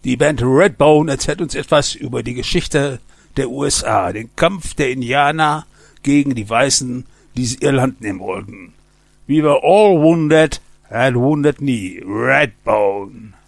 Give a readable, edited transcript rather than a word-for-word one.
Die Band Redbone erzählt uns etwas über die Geschichte der USA, den Kampf der Indianer gegen die Weißen, die ihr Land nehmen wollten. We were all wounded and wounded knee, Redbone.